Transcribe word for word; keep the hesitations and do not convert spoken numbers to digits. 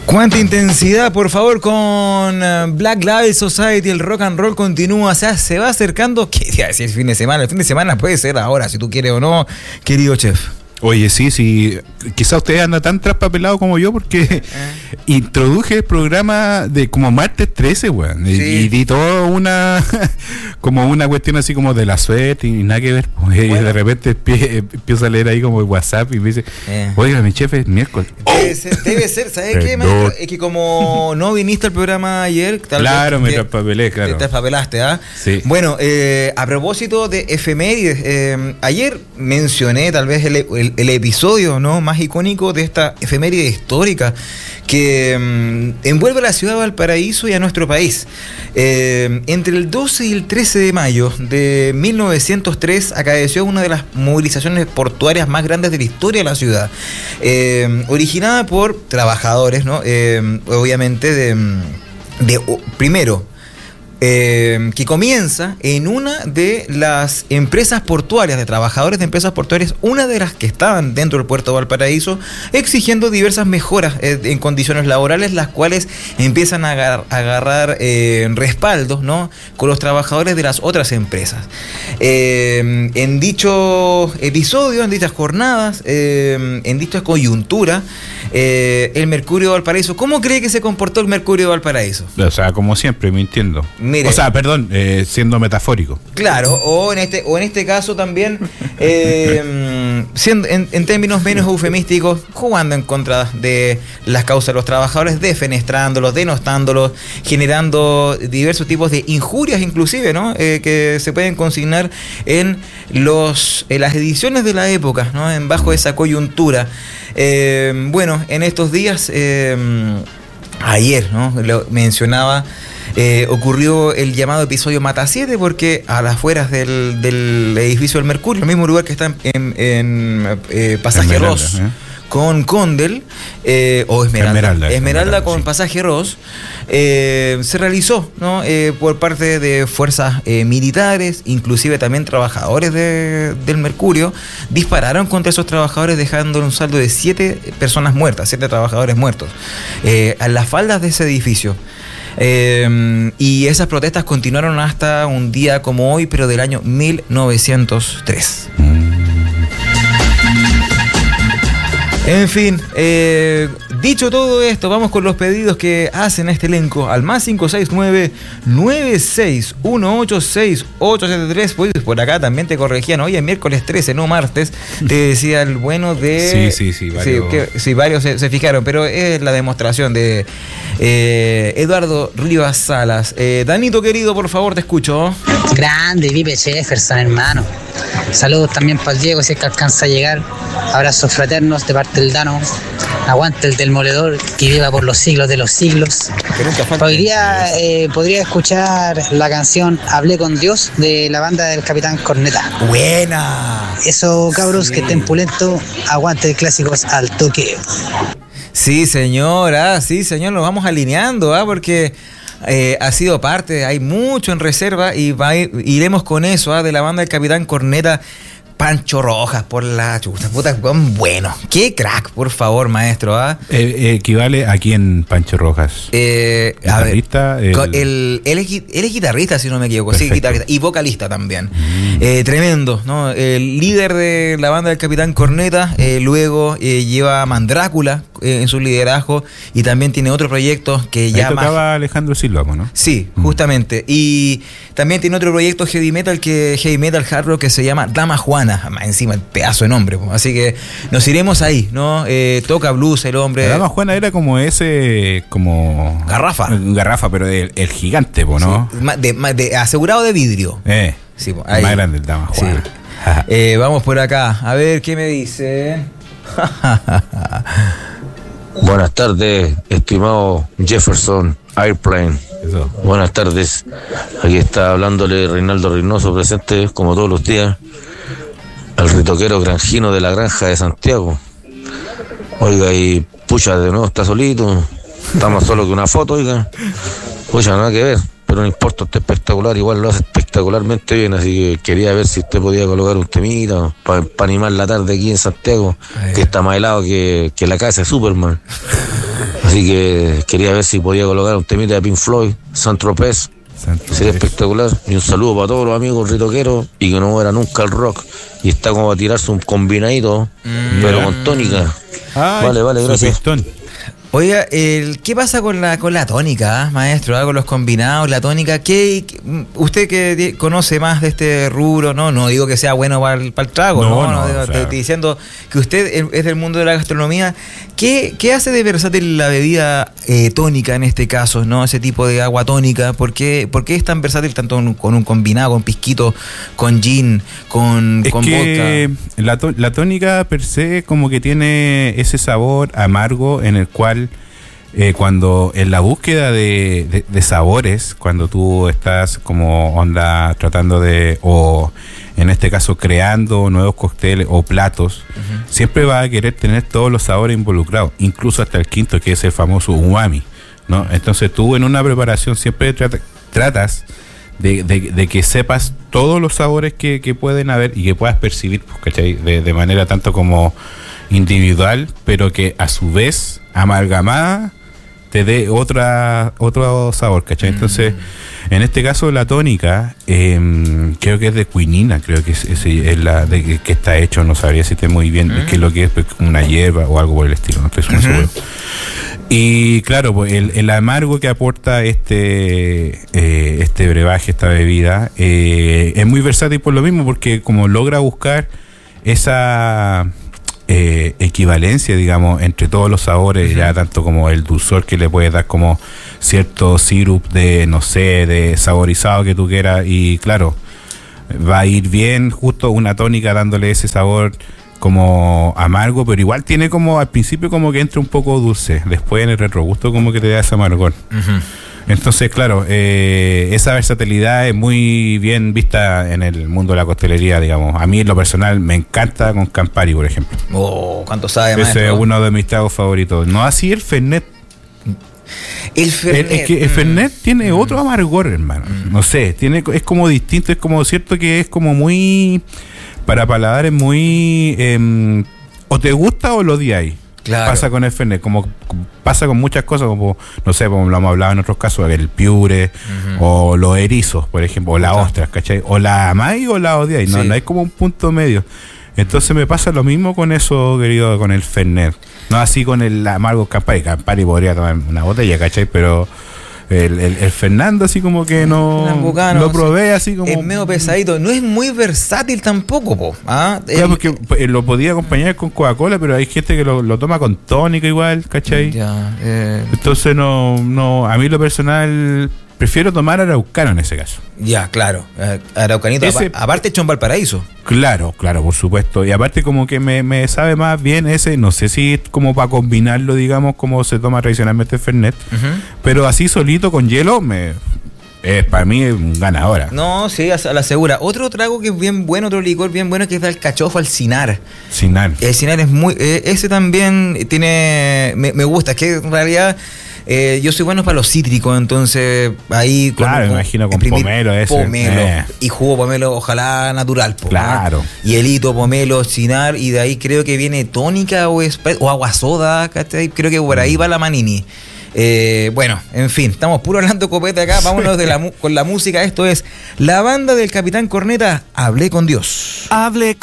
Cuánta intensidad, por favor, con Black Label Society. El rock and roll continúa, o sea, se va acercando. ¿Qué iba a decir el fin de semana? El fin de semana puede ser ahora, si tú quieres o no, querido chef. Oye, sí, sí, quizá usted anda tan traspapelado como yo porque eh. introduje el programa de como martes trece, weón, sí. y di todo una como una cuestión así como de la suerte y nada que ver, pues, bueno. Y de repente empiezo a leer ahí como el WhatsApp y me dice, eh. oiga, mi chef es miércoles. Debe oh. ser, debe ser, ¿sabes qué, maestro? Es que como no viniste al programa ayer, tal claro, vez me traspapelé, claro. Te traspapelaste, ¿ah? Sí. Bueno, eh, a propósito de efemérides, eh, ayer mencioné tal vez el, el el episodio, ¿no?, más icónico de esta efeméride histórica que um, envuelve a la ciudad de Valparaíso y a nuestro país. Eh, entre el doce y el trece de mayo de mil novecientos tres acaeció una de las movilizaciones portuarias más grandes de la historia de la ciudad, eh, originada por trabajadores, ¿no?, eh, obviamente de, de primero Eh, que comienza en una de las empresas portuarias, de trabajadores de empresas portuarias, una de las que estaban dentro del puerto de Valparaíso, exigiendo diversas mejoras eh, en condiciones laborales, las cuales empiezan a agarrar, a agarrar eh, respaldos, ¿no?, con los trabajadores de las otras empresas. Eh, en dicho episodio, en dichas jornadas, eh, en dicha coyuntura, eh, el Mercurio de Valparaíso, ¿cómo cree que se comportó el Mercurio de Valparaíso? O sea, como siempre, mintiendo. Mire, o sea, perdón, eh, siendo metafórico. Claro, o en este, o en este caso también, eh, siendo, en, en términos menos eufemísticos, jugando en contra de las causas de los trabajadores, defenestrándolos, denostándolos, generando diversos tipos de injurias inclusive, ¿no?, eh, que se pueden consignar en los en las ediciones de la época, ¿no?, en bajo esa coyuntura. Eh, bueno, en estos días, eh, ayer, ¿no?, lo mencionaba, Eh, ocurrió el llamado episodio Mata siete, porque a las afueras del, del edificio del Mercurio, el mismo lugar que está en, en, en eh, Pasaje Esmeralda, Ross, ¿eh? con Condel, eh, o Esmeralda, Esmeralda, Esmeralda, Esmeralda con sí. Pasaje Ross, eh, se realizó, ¿no?, eh, por parte de fuerzas eh, militares, inclusive también trabajadores de, del Mercurio, dispararon contra esos trabajadores, dejando un saldo de siete personas muertas, siete trabajadores muertos, eh, a las faldas de ese edificio. Eh, y esas protestas continuaron hasta un día como hoy, pero del año mil novecientos tres. En fin, eh, dicho todo esto, vamos con los pedidos que hacen este elenco al más cinco seis nueve, nueve seis uno ocho, seis ocho siete tres. Pues por acá también te corregían, hoy es miércoles trece, no martes. Te decía el bueno de... Sí, sí, sí, varios, sí, que, sí, varios se, se fijaron, pero es la demostración de eh, Eduardo Rivas Salas. Eh, Danito querido, por favor, te escucho. Grande, Pipe Jefferson, hermano. Saludos también para el Diego, si es que alcanza a llegar. Abrazos fraternos de parte del Dano. Aguante el del moledor, que viva por los siglos de los siglos. Hoy día eh, podría escuchar la canción Hablé con Dios de la banda del Capitán Corneta. ¡Buena! Eso, cabros, sí. Que estén pulentos. Aguante de clásicos al toque. Sí, señor, ah, sí, señor, nos vamos alineando, ah, porque eh, ha sido parte, hay mucho en reserva y va, iremos con eso, ah, de la banda del Capitán Corneta. Pancho Rojas, por la chuta, puta, bueno, qué crack, por favor, maestro, ¿ah? Eh, equivale a quién, Pancho Rojas. Eh, guitarrista. El, el, él, es, él es guitarrista, si no me equivoco. Perfecto. Sí, guitarrista y vocalista también. Mm. Eh, tremendo, ¿no? El líder de la banda del Capitán Corneta, eh, luego eh, lleva a Mandrácula eh, en su liderazgo y también tiene otro proyecto que ya Ahí tocaba más... Alejandro Silva, ¿no? Sí, justamente. Mm. Y también tiene otro proyecto heavy metal que heavy metal hard rock que se llama Dama Juana. Más encima el pedazo de nombre, así que nos iremos ahí, ¿no? Eh, toca blues el hombre. La Dama Juana era como ese, como Garrafa. Garrafa, pero el, el gigante, ¿no? Sí, de, de, asegurado de vidrio. Eh, sí, ahí. Más grande el Dama Juana. Sí. eh, vamos por acá, a ver qué me dice. Buenas tardes, estimado Jefferson Airplane. Eso. Buenas tardes. Aquí está hablándole Reinaldo Reynoso, presente como todos los días. El ritoquero granjino de la granja de Santiago. Oiga, y pucha, de nuevo está solito. Está más solo que una foto, oiga. Pucha, nada que ver. Pero no importa, está espectacular. Igual lo hace espectacular. espectacularmente bien, así que quería ver si usted podía colocar un temita para pa animar la tarde aquí en Santiago, que está más helado que, que la casa de Superman. Así que quería ver si podía colocar un temita de Pink Floyd, Saint-Tropez. Sería espectacular. Y un saludo para todos los amigos ritoqueros y que no muera nunca el rock. Y está como a tirarse un combinadito, mm, pero yeah. con tónica. Ay, vale, vale, gracias. Oiga, el, ¿qué pasa con la con la tónica, ¿eh, maestro? ¿Ah? Con los combinados, la tónica. ¿Qué, qué, usted que conoce más de este rubro, no no digo que sea bueno para el, para el trago, no, no, no, no digo, o sea, estoy diciendo que usted es del mundo de la gastronomía. ¿Qué, qué hace de versátil la bebida eh, tónica en este caso, no? Ese tipo de agua tónica. ¿Por qué, por qué es tan versátil tanto con un, con un combinado, con pisquito, con gin, con, es con que vodka? La, to, la tónica per se como que tiene ese sabor amargo en el cual Eh, cuando en la búsqueda de, de, de sabores, cuando tú estás como onda tratando de, o en este caso creando nuevos cócteles o platos, uh-huh. siempre vas a querer tener todos los sabores involucrados, incluso hasta el quinto, que es el famoso umami, ¿no? Entonces tú en una preparación siempre trata, tratas de, de, de que sepas todos los sabores que, que pueden haber y que puedas percibir, ¿cachai? De, de manera tanto como individual, pero que a su vez amalgamada te dé otra otro sabor, ¿cachai? Entonces, mm. en este caso la tónica, eh, creo que es de quinina, creo que es, es, es la de que está hecho, no sabría si esté muy bien, mm. qué es lo que es, pues, una hierba o algo por el estilo, no estoy muy uh-huh. seguro. Y claro, pues el, el amargo que aporta este eh, este brebaje, esta bebida, eh, es muy versátil por lo mismo, porque como logra buscar esa Eh, equivalencia, digamos, entre todos los sabores, uh-huh. ya tanto como el dulzor que le puede dar como cierto sirup de, no sé, de saborizado que tú quieras, y claro, va a ir bien justo una tónica dándole ese sabor como amargo, pero igual tiene como al principio como que entra un poco dulce, después en el retrogusto como que te da ese amargor. Uh-huh. Entonces, claro, eh, esa versatilidad es muy bien vista en el mundo de la costelería, digamos. A mí, en lo personal, me encanta con Campari, por ejemplo. Oh, ¿cuánto sabe, Ese maestro? Es uno de mis tragos favoritos. No así el Fernet. El Fernet. El, es que el Fernet mm. tiene mm. otro amargor, hermano. Mm. No sé, tiene es como distinto, es como cierto que es como muy... Para paladares muy... Eh, o te gusta o lo odiáis. Claro. Pasa con el Fernet, como pasa con muchas cosas, como, no sé, como lo hemos hablado en otros casos, el piure, uh-huh. o los erizos, por ejemplo, o las ostras, ¿cachai? O la amáis o la odiáis, no, sí. no hay como un punto medio. Entonces me pasa lo mismo con eso, querido, con el Fernet. No así con el amargo Campari. Campari podría tomar una botella, ¿cachai? Pero el, el, el Fernando así como que no Bucano, lo probé así como... Es medio pesadito. No es muy versátil tampoco, po. ¿Ah? Claro, porque eh, lo podía acompañar con Coca-Cola, pero hay gente que lo, lo toma con tónica igual, ¿cachai? Ya, eh. Entonces no, no, a mí lo personal... Prefiero tomar araucano en ese caso. Ya, claro. Eh, araucanito. Ese, aparte hecho en Valparaíso. Claro, claro, por supuesto. Y aparte como que me, me sabe más bien ese, no sé si es como para combinarlo, digamos, como se toma tradicionalmente el Fernet. Uh-huh. Pero así solito con hielo, me eh, para mí es un ganadora. No, sí, a la segura. Otro trago que es bien bueno, otro licor bien bueno, que es el cachofo al Cinar. Cinar. El Cinar es muy... Eh, ese también tiene... Me, me gusta, es que en realidad... Eh, yo soy bueno para los cítricos, entonces ahí claro, con, me imagino con pomelo ese. Pomelo eh. y jugo pomelo, ojalá natural, po, claro. ¿no? Hielito, pomelo, cinar, y de ahí creo que viene tónica o, o agua soda, ¿cachai? Creo que por ahí va la manini. Eh, bueno, en fin, estamos puro hablando copete acá, vámonos de la, con la música. Esto es la banda del Capitán Corneta, Hablé con Dios. Hablé con